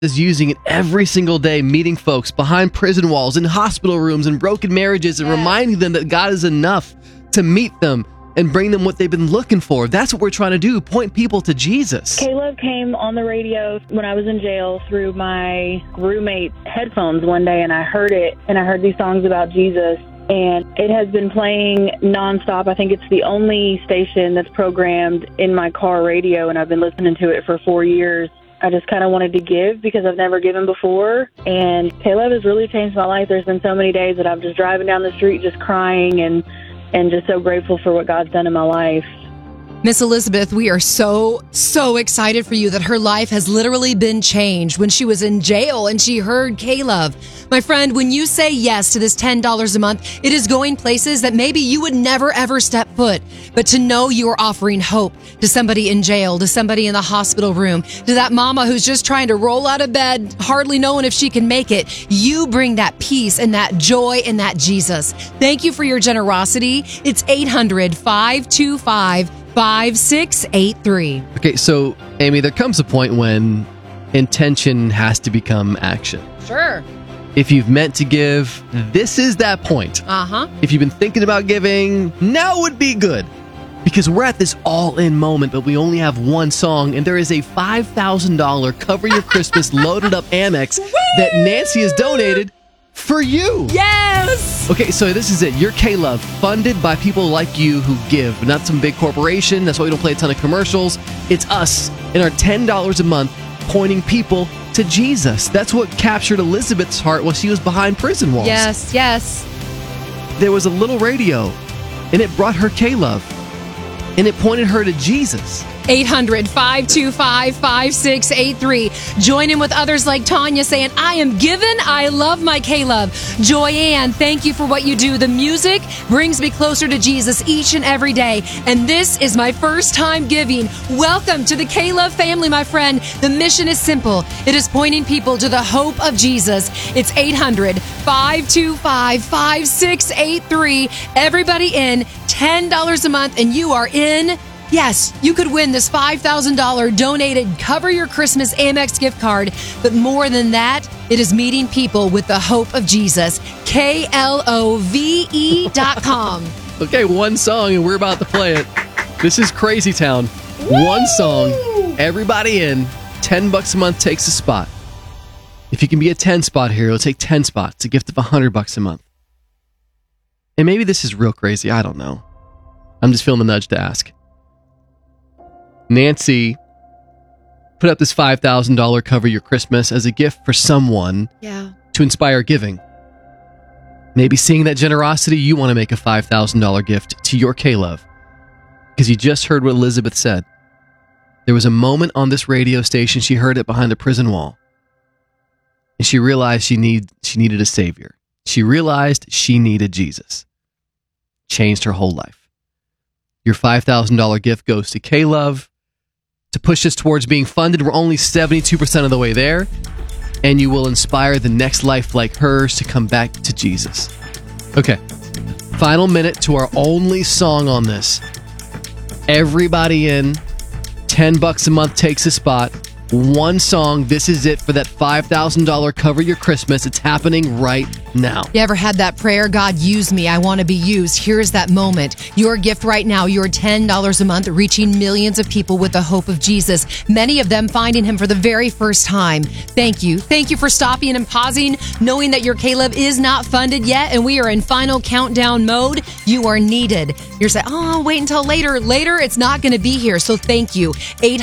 is using it every single day, meeting folks behind prison walls, in hospital rooms, and broken marriages, and reminding them that God is enough to meet them and bring them what they've been looking for. That's what we're trying to do, point people to Jesus. K-Love came on the radio when I was in jail through my roommate's headphones one day, and I heard it, and I heard these songs about Jesus, and it has been playing nonstop. I think it's the only station that's programmed in my car radio, and I've been listening to it for 4 years. I just kind of wanted to give because I've never given before, and K-Love has really changed my life. There's been so many days that I'm just driving down the street just crying and just so grateful for what God's done in my life. Miss Elizabeth, we are so excited for you that her life has literally been changed when she was in jail and she heard K-Love. My friend, when you say yes to this $10 a month, it is going places that maybe you would never ever step foot. But to know you are offering hope to somebody in jail, to somebody in the hospital room, to that mama who's just trying to roll out of bed, hardly knowing if she can make it, you bring that peace and that joy and that Jesus. Thank you for your generosity. It's 800-525-5683. Okay, so Amy, there comes a point when intention has to become action. Sure. If you've meant to give, this is that point. If you've been thinking about giving, now would be good. Because we're at this all-in moment, but we only have one song, and there is a $5,000 Cover Your Christmas loaded up Amex that Nancy has donated for you. Yes! Okay, so this is it. Your K-Love, funded by people like you who give, not some big corporation. That's why we don't play a ton of commercials. It's us and our $10 a month pointing people to Jesus. That's what captured Elizabeth's heart when she was behind prison walls. Yes, yes. There was a little radio, and it brought her K-Love, and it pointed her to Jesus. 800-525-5683. Join in with others like Tanya saying, I am given. I love my K-Love. Joyanne, thank you for what you do. The music brings me closer to Jesus each and every day. And this is my first time giving. Welcome to the K-Love family, my friend. The mission is simple. It is pointing people to the hope of Jesus. It's 800-525-5683. Everybody in, $10 a month, and you are in. Yes, you could win this $5,000 donated Cover Your Christmas Amex gift card. But more than that, it is meeting people with the hope of Jesus. KLOVE.com. Okay, one song, and we're about to play it. This is Crazy Town. One song, everybody in. $10 a month takes a spot. If you can be a 10 spot here, it'll take 10 spots. A gift of $100 a month. And maybe this is real crazy. I don't know. I'm just feeling the nudge to ask. Nancy put up this $5,000 Cover Your Christmas as a gift for someone to inspire giving. Maybe seeing that generosity, you want to make a $5,000 gift to your K-Love. Because you just heard what Elizabeth said. There was a moment on this radio station, she heard it behind a prison wall. And she realized she needed a savior. She realized she needed Jesus. Changed her whole life. Your $5,000 gift goes to K-Love. To push us towards being funded, we're only 72% of the way there. And you will inspire the next life like hers to come back to Jesus. Okay. Final minute to our only song on this. Everybody in. $10 a month takes a spot. One song. This is it for that $5,000 Cover Your Christmas. It's happening right now. You ever had that prayer, God, use me, I want to be used? Here's that moment. Your gift right now, your $10 a month, reaching millions of people with the hope of Jesus. Many of them finding him for the very first time. Thank you. Thank you for stopping and pausing, knowing that your K-Love is not funded yet, and we are in final countdown mode. You are needed. You're saying, oh, wait until later. Later, it's not going to be here, so thank you.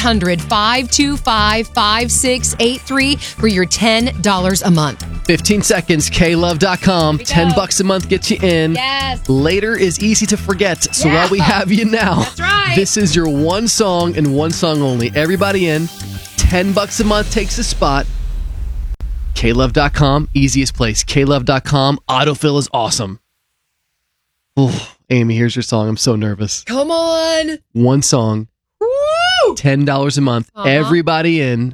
800-525-5683 for your $10 a month. 15 seconds, klove.com. $10 a month gets you in. Yes. Later is easy to forget. So while we have you now, that's right. This is your one song and one song only. Everybody in. $10 a month takes a spot. klove.com, easiest place. klove.com. Autofill is awesome. Oh, Amy, here's your song. I'm so nervous. Come on. One song. Woo! $10 a month. Everybody in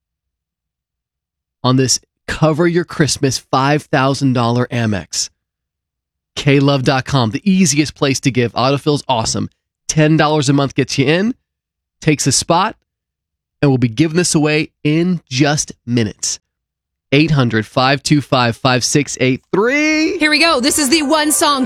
on this Cover Your Christmas $5,000 Amex. klove.com, the easiest place to give. Autofill's awesome. $10 a month gets you in, takes a spot, And we'll be giving this away in just minutes. 800-525-5683. Here we go. This is the one song